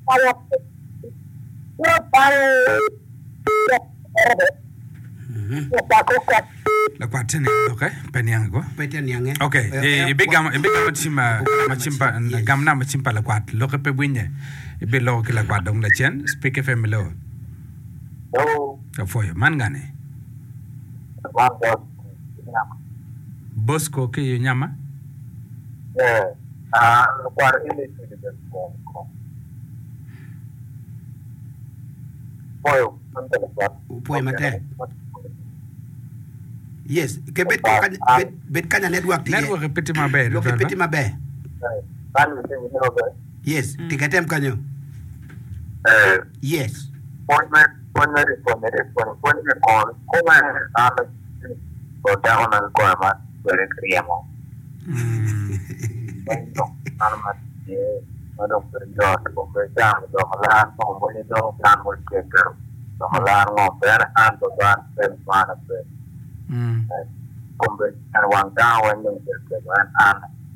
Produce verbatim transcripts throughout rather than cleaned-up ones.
La kwatene okay penyang ko penyang okay e be gam e be gam chima machimpa gamna machimpa la kwat lo ke pe bunye e be lo ke la kwat dong la chen speak fm lo oh ka foyo man gane Bosco ke nyama eh ah kwar ile ile ko foyo ante la kwat foyo mate yes ke bet bet bet kanya network ti network petit ma be lo ke petit ma be kan ni ni be yes ti katem kanyo eh yes point me point me point me point me on como ah ko down an ko ma bere kriamo mm bueno arma de no per yo ko be jam do la ko mo ni do plan mo ke pero do la no per ando dan per mana per mm kombe an wang da wan yung ke wan an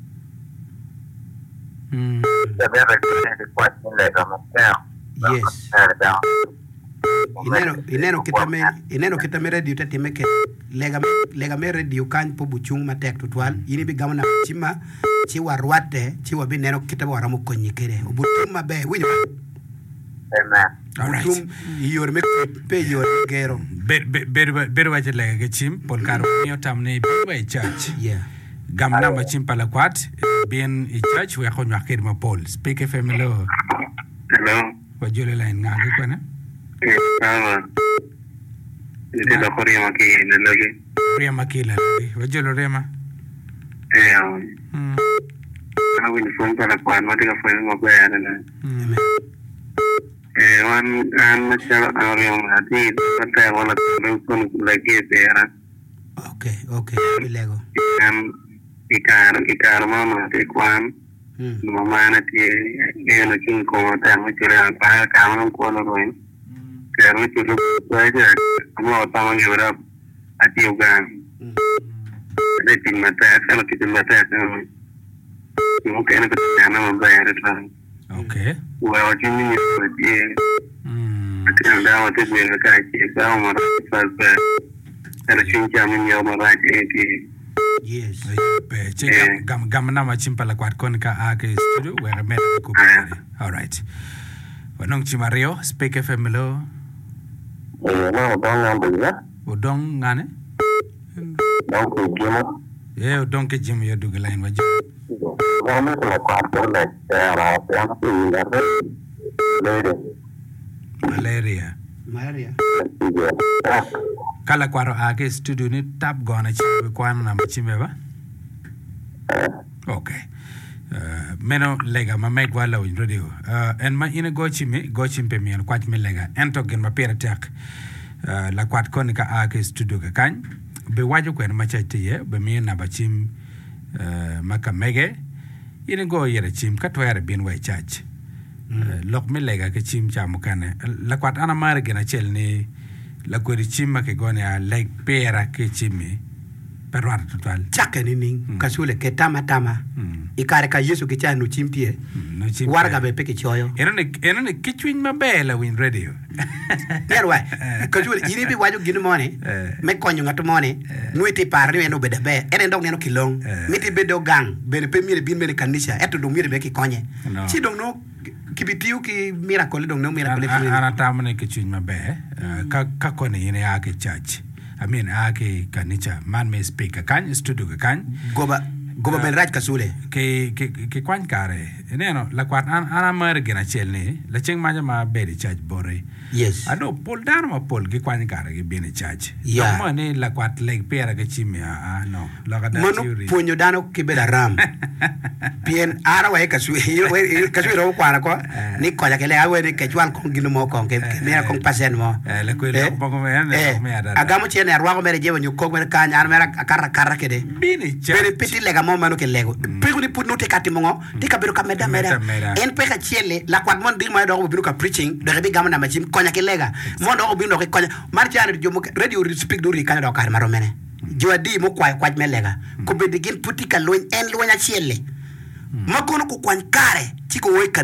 mm the very the question le ga mo yes ineno ineno kitame ineno kitame radio tatime ke lega lega me radio kan po buchung matek tutwal ini bi gamna chima chi warwate chi wabi neno kitame waramo konyikere obutum mabe winyo amen all right yor me pe yor gero ber ber ber wa lega ke chim pol karo yo tamne bi wa church yeah gamna ma chim pala kwat bien i church we khonwa khir ma pol speak fm lo hello wa jole line ngage kona ah Ini dah korea makin lagi. Korea makin lagi. Wajib Rema. Eh, hmm. Aku ni phone pada puan, mati ka phone mau bayar na. Eh, wan an macam orang yang hati, kata wala phone lagi bayar. Okay, okay, bilego. Kan ikar ikar mama te kwan. Mama na ti eh na king ko ta mo chira pa ka mo ko no roin. Kaya chulo aja kamu utama gimana ati ugan ada tim mata kalau kita mata mungkin itu karena membayar itu okay wah wajib ini seperti hmm ada waktu biar kaji kalau marah sampai ada cinta minyak marah itu yes pe che gam gam na ma chimpala kwat kon ka a ke studio we remet ko all right wanong chimario speak fm lo eh no dong ngambil ya odong ngane dong ke jema eh odong ke jema ya duga line waji ngame la kwat le era yang pindah le malaria malaria kala kwaro a ke studio ni tap gona chi kwan na chimbe ba okay uh, meno lega ma meg wala win radio uh, en ma ina go chime go chimpe mi en kwat me lega ento gen ma pera tek uh, la kwat kon ka a ke studio ka kan be wajo ko en ma chaite ye be mi na ba chim uh, maka mege ina go yere chim ka to yare bin way chach uh, lok me lega ke chim chamu kan la kwat ana mare gena chel ni la ko ri chim ma ke gone a leg pera ke chimi perwar total chake nini mm. kasule ke tama tama mm. ikare ka yesu ke chanu chimpie mm. no chim warga be peke choyo enone enone kichwin mabela win radio perwa kasule ini bi waju ginu mone me konyo ngato mone nuiti parni eno bede be ene ndong neno kilong miti bedo gang bene pe mire bin bene kanisha eto do mire be ki konye chi dong no kibitiu ki miracle dong no miracle ana tamane kichwin mabe ka ka kone ine ya ke church I mean, ake kanicha man me speak kan studio kan goba goba ben raj kasule ke ke ke kwan kare neno la kwat an ana mer gena chelne la cheng ma ma be de charge bore yes ano pol dar ma pol ke kwan kare ke bene charge yeah. no ne la kwat leg pera ke chimia ah no la ga da theory ponyo dano ke be ram bien ara wa kasule kasule ro kwara ko ni ko ya ke le awe ni ke chwan ko ginu mo ko ke me ko pasen mo la ko le ko ko me ne me ada agamo chene arwa ko mere jewo ni ko mere kanya ar mere karra karra ke de bene charge bene petit lega mo manu ke lego pego ni put no te kati mo ti ka beru ka meda meda en pe ka chele la kwat mon dir ma do ko biru ka preaching de be gamna ma chim konya ke lega mo do ko biru ko konya mar tiane jo mo radio speak do ri kan do ka maro mene jo di mo kwai kwat me lega ko be digin puti ka loin en lonya chele ma kono ko kwan kare ti ko we